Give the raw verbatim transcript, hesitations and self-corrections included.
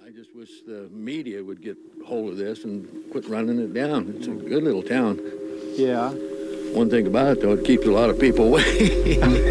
I just wish the media would get hold of this and quit running it down. It's a good little town. Yeah. One thing about it, though, it keeps a lot of people away.